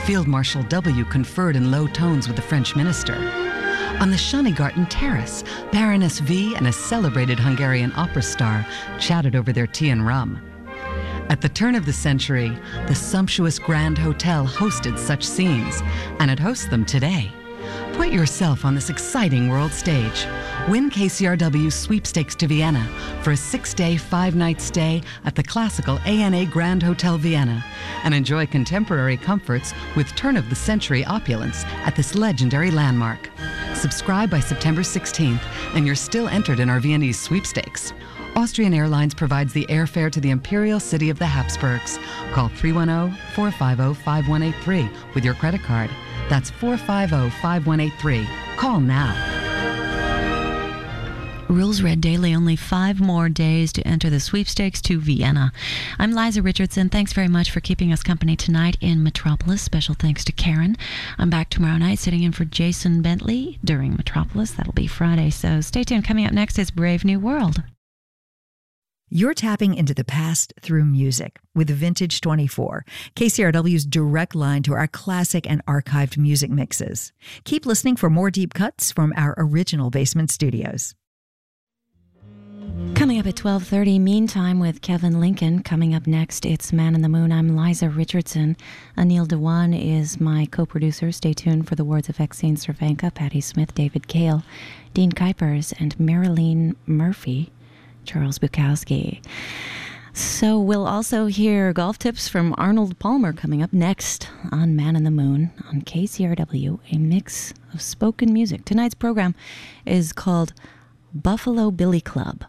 Field Marshal W conferred in low tones with the French minister. On the Schönegarten terrace, Baroness V and a celebrated Hungarian opera star chatted over their tea and rum. At the turn of the century, the sumptuous Grand Hotel hosted such scenes, and it hosts them today. Put yourself on this exciting world stage. Win KCRW's sweepstakes to Vienna for a 6-day, 5-night stay at the classical ANA Grand Hotel Vienna and enjoy contemporary comforts with turn-of-the-century opulence at this legendary landmark. Subscribe by September 16th and you're still entered in our Viennese sweepstakes. Austrian Airlines provides the airfare to the Imperial City of the Habsburgs. Call 310-450-5183 with your credit card. That's 450-5183. Call now. Rules read daily, only 5 more days to enter the sweepstakes to Vienna. I'm Liza Richardson. Thanks very much for keeping us company tonight in Metropolis. Special thanks to Karen. I'm back tomorrow night sitting in for Jason Bentley during Metropolis. That'll be Friday, so stay tuned. Coming up next is Brave New World. You're tapping into the past through music with Vintage 24, KCRW's direct line to our classic and archived music mixes. Keep listening for more deep cuts from our original basement studios. Coming up at 12:30, Meantime with Kevin Lincoln. Coming up next, it's Man in the Moon. I'm Liza Richardson. Anil Dewan is my co-producer. Stay tuned for the words of Exene Cervenka, Patti Smith, David Kale, Dean Kuipers, and Marilyn Murphy, Charles Bukowski. So we'll also hear golf tips from Arnold Palmer coming up next on Man in the Moon on KCRW, a mix of spoken music. Tonight's program is called Buffalo Billy Club.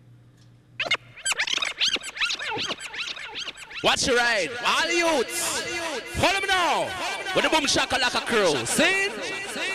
Watch your ride, all the youths. Follow me now with the Boom Shakalaka crew. See?